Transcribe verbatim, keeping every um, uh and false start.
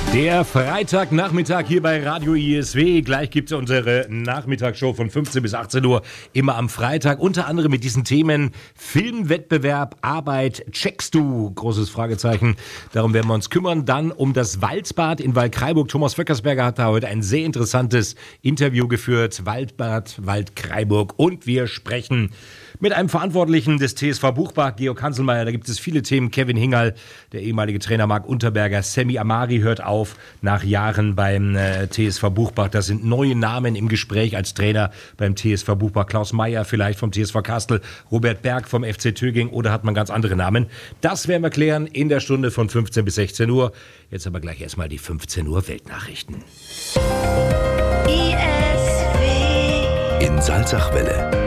Der Freitagnachmittag hier bei Radio I S W. Gleich gibt es unsere Nachmittagsshow von fünfzehn bis achtzehn Uhr, immer am Freitag. Unter anderem mit diesen Themen Filmwettbewerb, Arbeit, checkst du? Großes Fragezeichen. Darum werden wir uns kümmern. Dann um das Waldbad in Waldkraiburg. Thomas Vöckersberger hat da heute ein sehr interessantes Interview geführt. Waldbad, Waldkraiburg. Und wir sprechen mit einem Verantwortlichen des T S V Buchbach, Georg Hanselmeier. Da gibt es viele Themen. Kevin Hingerl, der ehemalige Trainer Marc Unterberger, Sammy Amari hört auf nach Jahren beim äh, T S V Buchbach. Das sind neue Namen im Gespräch als Trainer beim T S V Buchbach. Klaus Meyer vielleicht vom T S V Kastel, Robert Berg vom F C Töging oder hat man ganz andere Namen? Das werden wir klären in der Stunde von fünfzehn bis sechzehn Uhr. Jetzt aber gleich erstmal die fünfzehn Uhr Weltnachrichten. I S W. In Salzachwelle.